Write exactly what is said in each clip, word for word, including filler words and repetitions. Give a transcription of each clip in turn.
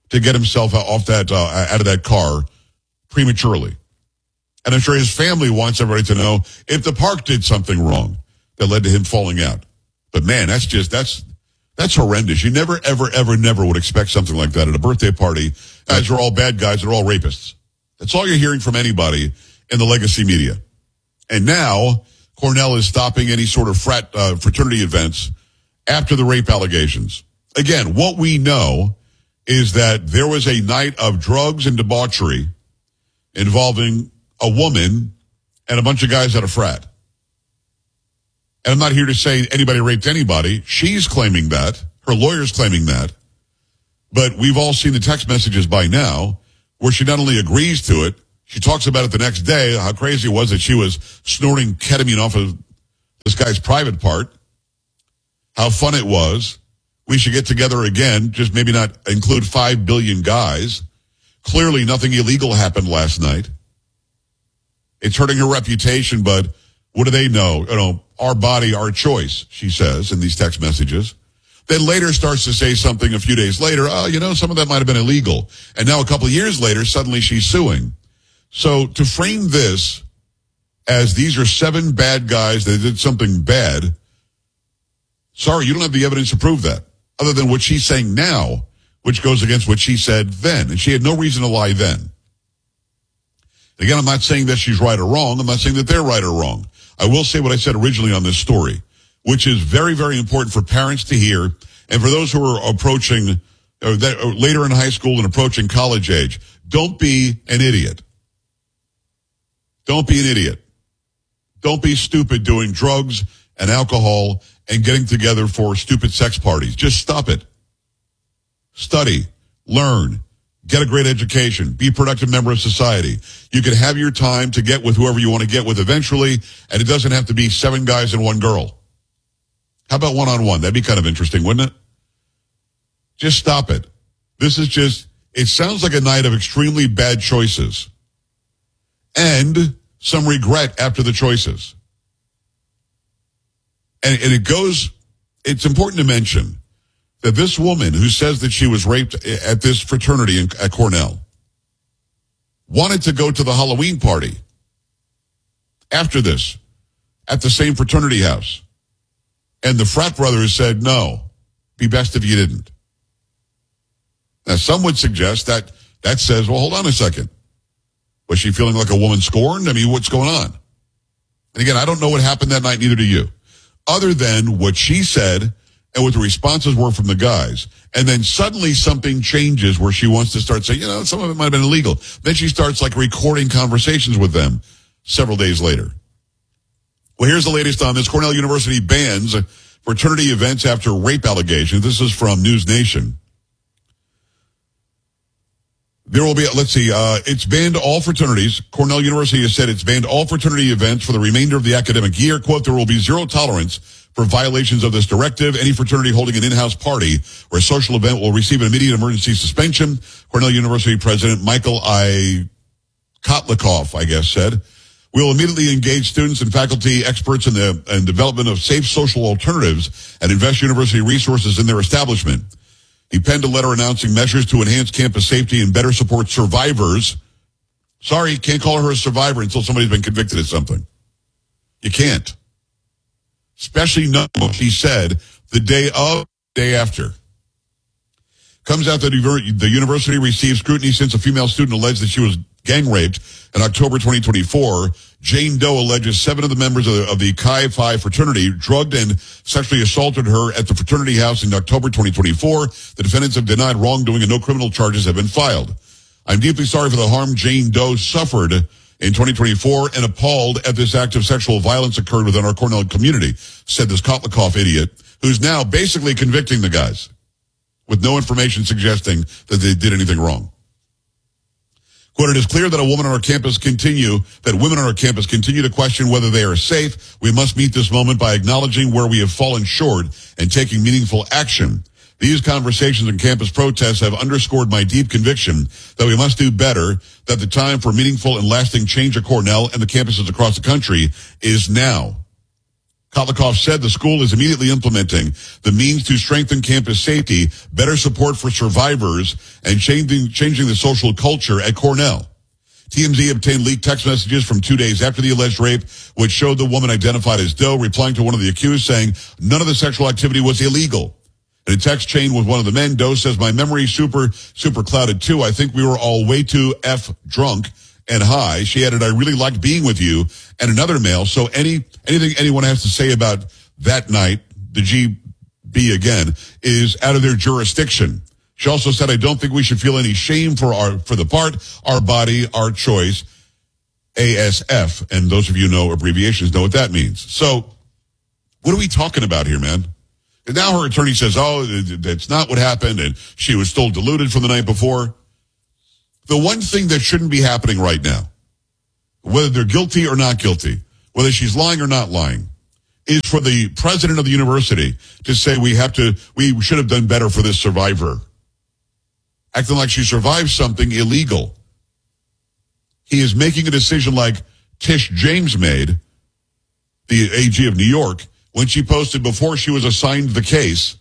to get himself off that uh, out of that car prematurely. And I'm sure his family wants everybody to know if the park did something wrong that led to him falling out. But man, that's just, that's, that's horrendous. You never, ever, ever, never would expect something like that at a birthday party. Guys are all bad guys. They're all rapists. That's all you're hearing from anybody in the legacy media. And now Cornell is stopping any sort of frat, uh, fraternity events after the rape allegations. Again, what we know is that there was a night of drugs and debauchery involving a woman and a bunch of guys at a frat. And I'm not here to say anybody raped anybody. She's claiming that. Her lawyer's claiming that. But we've all seen the text messages by now where she not only agrees to it, she talks about it the next day, how crazy it was that she was snorting ketamine off of this guy's private part, how fun it was. We should get together again, just maybe not include five billion guys. Clearly nothing illegal happened last night. It's hurting her reputation, but what do they know? You know, our body, our choice, she says in these text messages. Then later starts to say something a few days later, oh, you know, some of that might have been illegal. And now a couple of years later, suddenly she's suing. So to frame this as these are seven bad guys that did something bad, sorry, you don't have the evidence to prove that, other than what she's saying now, which goes against what she said then. And she had no reason to lie then. Again, I'm not saying that she's right or wrong. I'm not saying that they're right or wrong. I will say what I said originally on this story, which is very, very important for parents to hear, and for those who are approaching, or that, or later in high school and approaching college age. Don't be an idiot. Don't be an idiot. Don't be stupid doing drugs and alcohol and getting together for stupid sex parties. Just stop it. Study, learn, get a great education, be a productive member of society. You can have your time to get with whoever you want to get with eventually, and it doesn't have to be seven guys and one girl. How about one-on-one? That'd be kind of interesting, wouldn't it? Just stop it. This is just, it sounds like a night of extremely bad choices. And some regret after the choices. And, and it goes, it's important to mention that this woman who says that she was raped at this fraternity in, at Cornell wanted to go to the Halloween party after this at the same fraternity house. And the frat brothers said, no, be best if you didn't. Now, some would suggest that that says, well, hold on a second. Was she feeling like a woman scorned? I mean, what's going on? And again, I don't know what happened that night, neither do you. Other than what she said and what the responses were from the guys. And then suddenly something changes where she wants to start saying, you know, some of it might have been illegal. Then she starts like recording conversations with them several days later. Well, here's the latest on this. Cornell University bans fraternity events after rape allegations. This is from News Nation. There will be, let's see, uh, it's banned all fraternities. Cornell University has said it's banned all fraternity events for the remainder of the academic year. Quote, there will be zero tolerance for violations of this directive. Any fraternity holding an in-house party or a social event will receive an immediate emergency suspension. Cornell University President Michael I. Kotlikoff, I guess, said, we will immediately engage students and faculty experts in the in development of safe social alternatives and invest university resources in their establishment. He penned a letter announcing measures to enhance campus safety and better support survivors. Sorry, can't call her a survivor until somebody's been convicted of something. You can't. Especially not what she said the day of, day after. Comes out that the university received scrutiny since a female student alleged that she was gang raped in October twenty twenty-four. Jane Doe alleges seven of the members of the, of the Chi Phi fraternity drugged and sexually assaulted her at the fraternity house in October twenty twenty-four. The defendants have denied wrongdoing and no criminal charges have been filed. I'm deeply sorry for the harm Jane Doe suffered in twenty twenty-four and appalled at this act of sexual violence occurred within our Cornell community, said this Kotlikoff idiot, who's now basically convicting the guys with no information suggesting that they did anything wrong. Quote, it is clear that a woman on our campus continue, that women on our campus continue to question whether they are safe. We must meet this moment by acknowledging where we have fallen short and taking meaningful action. These conversations and campus protests have underscored my deep conviction that we must do better, that the time for meaningful and lasting change at Cornell and the campuses across the country is now. Kotlikov said the school is immediately implementing the means to strengthen campus safety, better support for survivors, and changing, changing the social culture at Cornell. T M Z obtained leaked text messages from two days after the alleged rape, which showed the woman identified as Doe replying to one of the accused saying none of the sexual activity was illegal. In a text chain with one of the men, Doe says, my memory super, super clouded too. I think we were all way too F drunk and high. She added, I really liked being with you. And another male. So any, anything anyone has to say about that night, the G B again, is out of their jurisdiction. She also said, I don't think we should feel any shame for our, for the part, our body, our choice, A S F. And those of you who know abbreviations know what that means. So what are we talking about here, man? And now her attorney says, oh, that's not what happened. And she was still deluded from the night before. The one thing that shouldn't be happening right now, whether they're guilty or not guilty, whether she's lying or not lying, is for the president of the university to say we have to, we should have done better for this survivor. Acting like she survived something illegal. He is making a decision like Tish James made, the A G of New York, when she posted before she was assigned the case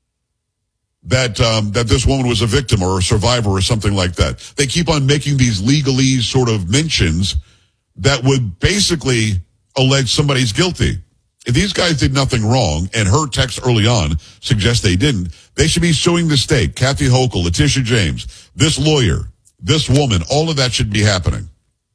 that um, that this woman was a victim or a survivor or something like that. They keep on making these legalese sort of mentions that would basically allege somebody's guilty. If these guys did nothing wrong, and her text early on suggests they didn't, they should be suing the state. Kathy Hochul, Letitia James, this lawyer, this woman, all of that should be happening.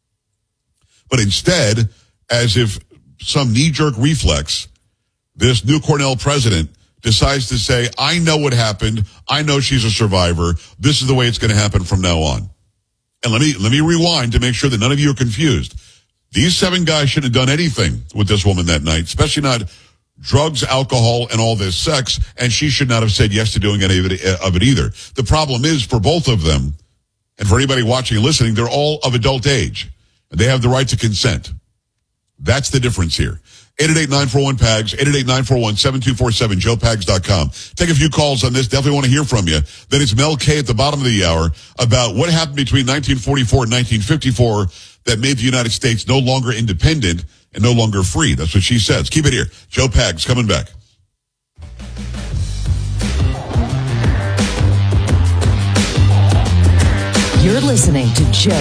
But instead, as if some knee-jerk reflex, this new Cornell president decides to say, I know what happened. I know she's a survivor. This is the way it's going to happen from now on. And let me, let me rewind to make sure that none of you are confused. These seven guys shouldn't have done anything with this woman that night, especially not drugs, alcohol, and all this sex, and she should not have said yes to doing any of it, of it either. The problem is for both of them, and for anybody watching and listening, they're all of adult age, and they have the right to consent. That's the difference here. eight eight eight, nine four one, P A G S, eight eight eight, nine four one, seven two four seven, joe pags dot com. Take a few calls on this. Definitely want to hear from you. Then it's Mel K at the bottom of the hour about what happened between nineteen forty-four and nineteen fifty-four that made the United States no longer independent and no longer free. That's what she says. Keep it here. Joe Pags coming back. You're listening to Joe